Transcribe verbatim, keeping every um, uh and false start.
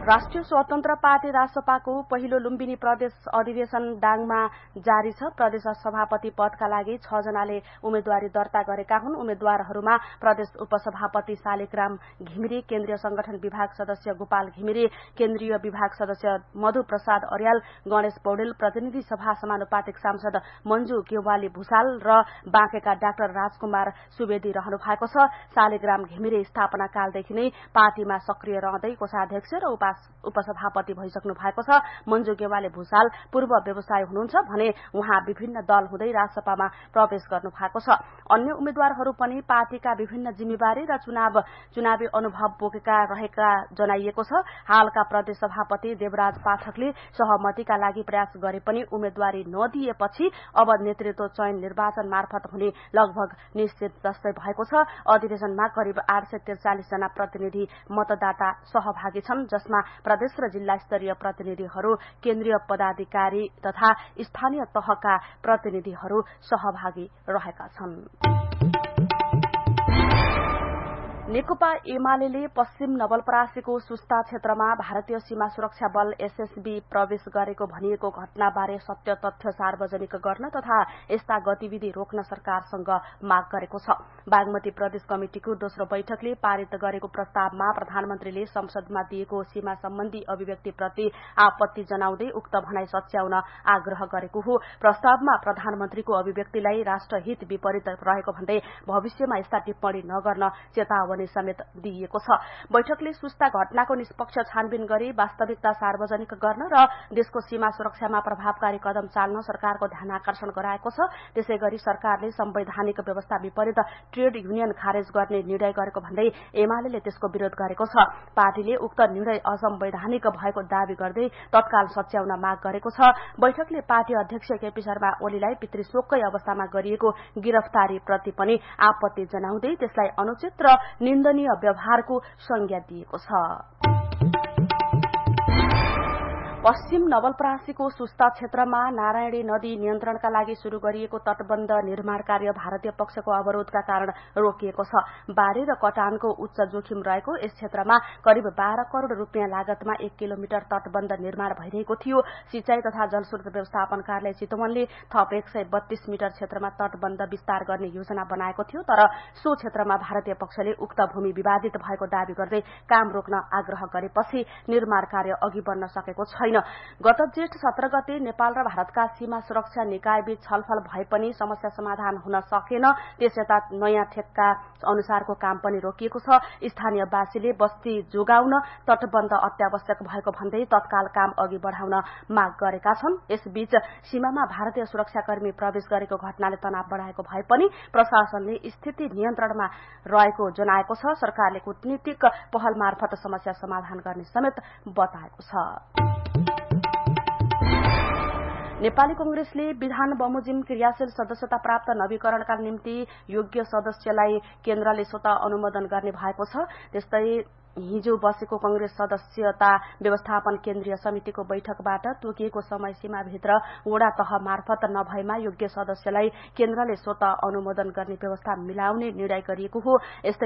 राष्ट्रिय स्वतन्त्र पार्टी रासपाको पहिलो लुम्बिनी प्रदेश अधिवेशन दाङमा जारी छ। प्रदेश सभापति पदका लागि छ जनाले उम्मेद्वारी दर्ता गरेका हुन्। उम्मेद्वारहरूमा प्रदेश उपसभापति शालिग्राम घिमिरे, केन्द्रीय संगठन विभाग सदस्य गोपाल घिमिरे, केन्द्रीय विभाग सदस्य मधु प्रसाद अर्याल, गणेश पौडेल, प्रतिनिधि सभा समानुपातिक सांसद मञ्जु गेवाली भूषाल र बाँकेका डाक्टर राजकुमार सुवेदी रहनु भएको छ। शालिग्राम घिमिरे स्थापना कालदेखि नै पार्टीमा सक्रिय रहँदै कोषाध्यक्ष र उपसभापति भइसक्नु भएको छ। मञ्जु गेवाली भूषाल पूर्व व्यवसायी हुनुहुन्छ भने उहाँ विभिन्न दल हुँदै राजसभामा प्रवेश गर्नु भएको छ। अन्य उम्मेद्वारहरू पनि पार्टीका विभिन्न जिम्मेवारी र चुनाव चुनावी अनुभव बोकेका रहेका जनाइएको छ। हालका प्रदेश सभापति देवराज पाठकले सहमतिका लागि प्रयास गरे पनि उम्मेद्वारी नदिएपछि अब नेतृत्व चयन निर्वाचन मार्फत हुने लगभग निश्चित जस्तै भएको छ। अधिवेशनमा करिब आठ सय त्रिचालिस जना प्रतिनिधि मतदाता सहभागी छन्, जसमा प्रदेश र जिल्ला स्तरीय प्रतिनिधिहरू, केन्द्रीय पदाधिकारी तथा स्थानीय तहका प्रतिनिधिहरू सहभागी रहेका छन्। नेकपा एमाले पश्चिम नवलपरासीको सुस्ता क्षेत्रमा भारतीय सीमा सुरक्षा बल एसएसबी प्रवेश गरेको भनिएको घटनाबारे सत्य तथ्य सार्वजनिक गर्न तथा यस्ता गतिविधि रोक्न सरकारसँग माग गरेको छ। बागमती प्रदेश कमिटिको दोस्रो बैठकले पारित गरेको प्रस्तावमा प्रधानमन्त्रीले संसदमा दिएको सीमा सम्बन्धी अभिव्यक्तिप्रति आपत्ति जनाउँदै उक्त भनाई सच्याउन आग्रह गरेको हो। प्रस्तावमा प्रधानमन्त्रीको अभिव्यक्तिलाई राष्ट्रहित विपरीत रहेको भन्दै भविष्यमा यस्ता टिप्पणी नगर्न चेतावनी समेत दिइएको छ। बैठकले सुस्ता घटनाको निष्पक्ष छानबिन गरी वास्तविकता सार्वजनिक गर्न र देशको सीमा सुरक्षामा प्रभावकारी कदम चाल्न सरकारको ध्यान आकर्षण गराएको छ। त्यसैगरी सरकारले संवैधानिक व्यवस्था विपरीत ट्रेड युनियन खारेज गर्ने निर्णय गरेको भन्दै एमाले त्यसको विरोध गरेको छ। पार्टीले उक्त निर्णय असंवैधानिक भएको दावी गर्दै तत्काल सच्याउन माग गरेको छ। बैठकले पार्टी अध्यक्ष केपी शर्मा ओलीलाई पितृशोककै अवस्थामा गरिएको गिरफ्तारीप्रति पनि आपत्ति जनाउँदै त्यसलाई अनुचित र निन्दनीय व्यवहारको संज्ञा दिएको छ। पश्चिम नवलपरासीको सुस्ता क्षेत्रमा नारायणी नदी नियन्त्रणका लागि शुरू गरिएको तटबन्ध निर्माण कार्य भारतीय पक्षको अवरोधका कारण रोकिएको छ। बाढ़ी र कटानको उच्च जोखिम रहेको यस क्षेत्रमा करिब बाह्र करोड़ रूपियाँ लागतमा एक किलोमिटर तटबन्ध निर्माण भइरहेको थियो। सिंचाई तथा जलस्रोत व्यवस्थापन कार्यालय चितवनले थप एक सय बत्तीस मिटर क्षेत्रमा तटबन्ध विस्तार गर्ने योजना बनाएको थियो, तर सो क्षेत्रमा भारतीय पक्षले उक्त भूमि विवादित भएको दावी गर्दै काम रोक्न आग्रह गरेपछि निर्माण कार्य अघि बढ्न सकेको छैन। गत जेठ सत्र गते नेपाल र भारतका सीमा सुरक्षा निकायबीच छलफल भए पनि समस्या समाधान हुन सकेन। त्यसयता नयाँ ठेक्का अनुसारको काम पनि रोकिएको छ। स्थानीयवासीले बस्ती जोगाउन तटबन्ध अत्यावश्यक भएको भन्दै तत्काल काम अघि बढ़ाउन माग गरेका छन्। यसबीच सीमामा भारतीय सुरक्षाकर्मी प्रवेश गरेको घटनाले तनाव बढ़ाएको भए पनि प्रशासनले स्थिति नियन्त्रणमा रहेको जनाएको छ। सरकारले कूटनीतिक पहल मार्फत समस्या समाधान गर्ने समेत बताएको छ। नेपाली कंग्रेसले विधान बमोजिम क्रियाशील सदस्यता प्राप्त नवीकरणका निम्ति योग्य सदस्यलाई केन्द्रले स्वतः अनुमोदन गर्ने भएको छ। त्यस्तै हिजो बसेको कंग्रेस सदस्यता व्यवस्थापन केन्द्रीय समितिको बैठकबाट तोकिएको समय सीमाभित्र वडा तह मार्फत नभएमा योग्य सदस्यलाई केन्द्रले स्वतः अनुमोदन गर्ने व्यवस्था मिलाउने निर्णय गरिएको हो। यस्तै